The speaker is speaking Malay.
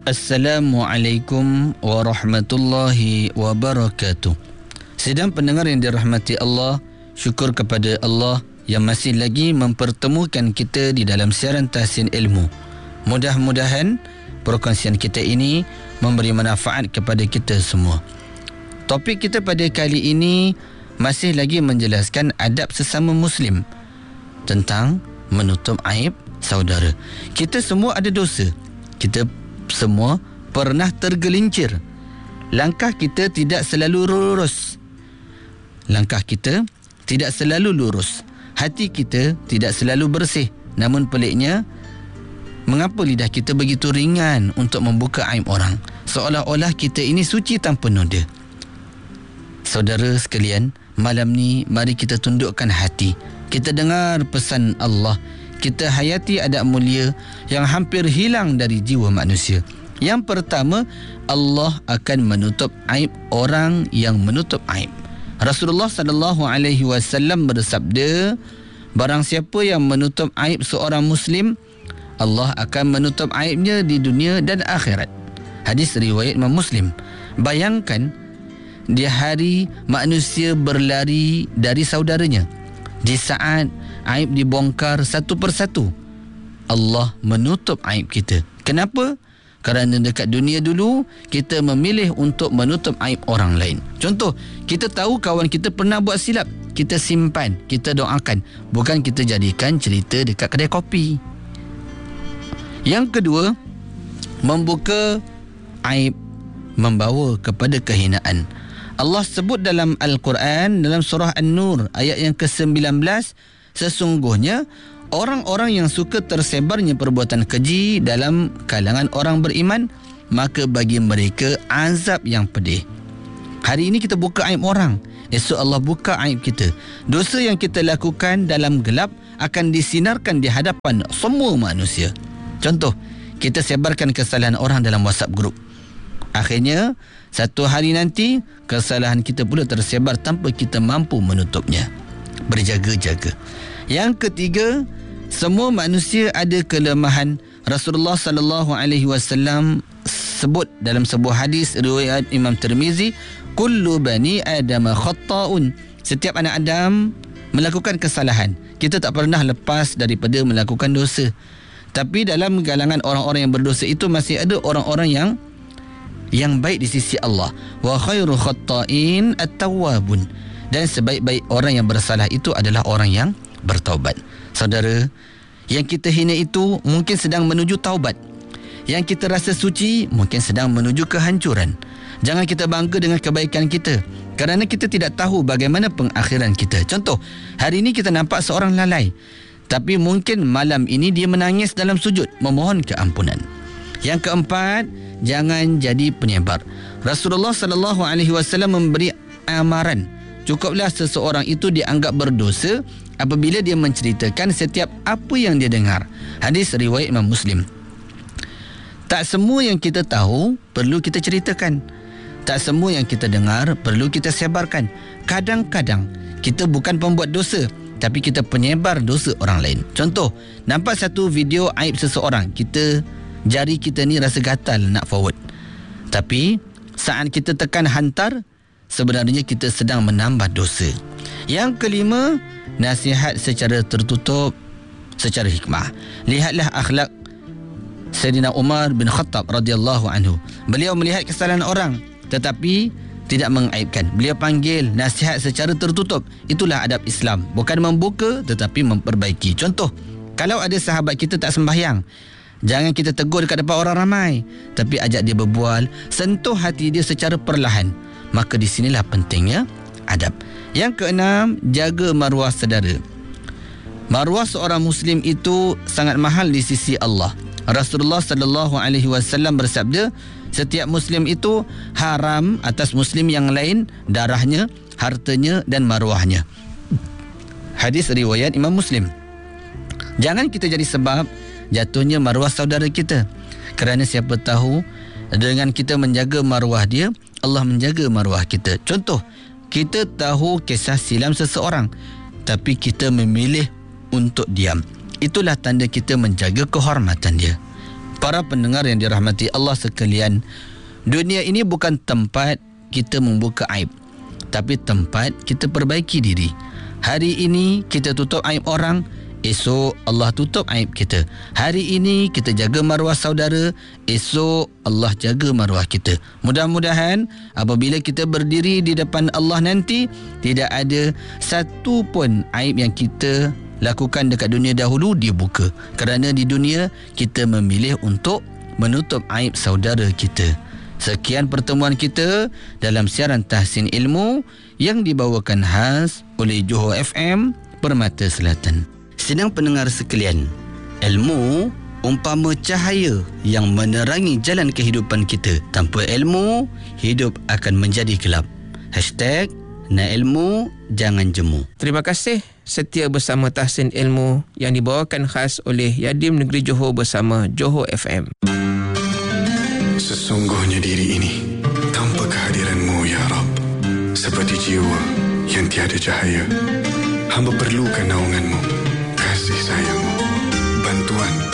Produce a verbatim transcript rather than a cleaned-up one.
Assalamualaikum warahmatullahi wabarakatuh. Sidang pendengar yang dirahmati Allah, syukur kepada Allah yang masih lagi mempertemukan kita di dalam siaran Tahsin Ilmu. Mudah-mudahan perkongsian kita ini memberi manfaat kepada kita semua. Topik kita pada kali ini masih lagi menjelaskan adab sesama Muslim tentang menutup aib saudara. Kita semua ada dosa. Kita semua pernah tergelincir. Langkah kita tidak selalu lurus. Langkah kita tidak selalu lurus. Hati kita tidak selalu bersih. Namun peliknya, mengapa lidah kita begitu ringan untuk membuka aib orang? Seolah-olah kita ini suci tanpa noda. Saudara sekalian, malam ni mari kita tundukkan hati. Kita dengar pesan Allah. Kita hayati adab mulia yang hampir hilang dari jiwa manusia. Yang pertama, Allah akan menutup aib orang yang menutup aib. Rasulullah sallallahu alaihi wasallam bersabda, barang siapa yang menutup aib seorang Muslim, Allah akan menutup aibnya di dunia dan akhirat. Hadis riwayat Imam Muslim. Bayangkan, di hari manusia berlari dari saudaranya, di saat aib dibongkar satu persatu, Allah menutup aib kita. Kenapa? Kerana dekat dunia dulu kita memilih untuk menutup aib orang lain. Contoh, kita tahu kawan kita pernah buat silap, kita simpan, kita doakan, bukan kita jadikan cerita dekat kedai kopi. Yang kedua, membuka aib membawa kepada kehinaan. Allah sebut dalam Al-Quran, dalam surah An-Nur ayat yang ke sembilan belas, sesungguhnya orang-orang yang suka tersebarnya perbuatan keji dalam kalangan orang beriman, maka bagi mereka azab yang pedih. Hari ini kita buka aib orang, esok Allah buka aib kita. Dosa yang kita lakukan dalam gelap akan disinarkan di hadapan semua manusia. Contoh, kita sebarkan kesalahan orang dalam WhatsApp group. Akhirnya, satu hari nanti, kesalahan kita pula tersebar tanpa kita mampu menutupnya. Berjaga-jaga. Yang ketiga, semua manusia ada kelemahan. Rasulullah sallallahu alaihi wasallam sebut dalam sebuah hadis riwayat Imam Tirmizi, kullu bani Adam khatta'un. Setiap anak Adam melakukan kesalahan. Kita tak pernah lepas daripada melakukan dosa. Tapi dalam kalangan orang-orang yang berdosa itu masih ada orang-orang yang yang baik di sisi Allah. Wa khairu khatta'in at-tawwabun. Dan sebaik-baik orang yang bersalah itu adalah orang yang bertaubat. Saudara, yang kita hina itu mungkin sedang menuju taubat. Yang kita rasa suci mungkin sedang menuju kehancuran. Jangan kita bangga dengan kebaikan kita, kerana kita tidak tahu bagaimana pengakhiran kita. Contoh, hari ini kita nampak seorang lalai, tapi mungkin malam ini dia menangis dalam sujud memohon keampunan. Yang keempat, jangan jadi penyebar. Rasulullah sallallahu alaihi wasallam memberi amaran, cukuplah seseorang itu dianggap berdosa apabila dia menceritakan setiap apa yang dia dengar. Hadis riwayat Imam Muslim. Tak semua yang kita tahu perlu kita ceritakan. Tak semua yang kita dengar perlu kita sebarkan. Kadang-kadang kita bukan pembuat dosa, tapi kita penyebar dosa orang lain. Contoh, nampak satu video aib seseorang, kita jari kita ni rasa gatal nak forward. Tapi saat kita tekan hantar, sebenarnya kita sedang menambah dosa. Yang kelima, nasihat secara tertutup, secara hikmah. Lihatlah akhlak Sayyidina Umar bin Khattab radhiyallahu anhu. Beliau melihat kesalahan orang tetapi tidak mengaibkan. Beliau panggil nasihat secara tertutup. Itulah adab Islam. Bukan membuka tetapi memperbaiki. Contoh, kalau ada sahabat kita tak sembahyang, jangan kita tegur dekat depan orang ramai, tapi ajak dia berbual, sentuh hati dia secara perlahan. Maka di sinilah pentingnya adab. Yang keenam, jaga maruah saudara. Maruah seorang Muslim itu sangat mahal di sisi Allah. Rasulullah sallallahu alaihi wasallam bersabda, setiap Muslim itu haram atas Muslim yang lain darahnya, hartanya dan maruahnya. Hadis riwayat Imam Muslim. Jangan kita jadi sebab jatuhnya maruah saudara kita. Kerana siapa tahu dengan kita menjaga maruah dia, Allah menjaga maruah kita. Contoh, kita tahu kisah silam seseorang, tapi kita memilih untuk diam. Itulah tanda kita menjaga kehormatan dia. Para pendengar yang dirahmati Allah sekalian, dunia ini bukan tempat kita membuka aib, tapi tempat kita perbaiki diri. Hari ini kita tutup aib orang, esok Allah tutup aib kita. Hari ini kita jaga maruah saudara, esok Allah jaga maruah kita. Mudah-mudahan apabila kita berdiri di depan Allah nanti, tidak ada satu pun aib yang kita lakukan dekat dunia dahulu dia buka. Kerana di dunia kita memilih untuk menutup aib saudara kita. Sekian pertemuan kita dalam siaran Tahsin Ilmu yang dibawakan khas oleh Johor F M Permata Selatan. Sedang pendengar sekalian, ilmu umpama cahaya yang menerangi jalan kehidupan kita. Tanpa ilmu, hidup akan menjadi gelap. Hashtag nak ilmu, jangan jemu. Terima kasih setia bersama Tahsin Ilmu yang dibawakan khas oleh Yadim Negeri Johor bersama Johor F M. Sesungguhnya diri ini tanpa kehadiran-Mu ya Rabb, seperti jiwa yang tiada cahaya. Hamba perlukan naungan-Mu, kasih sayang-Mu, bantuan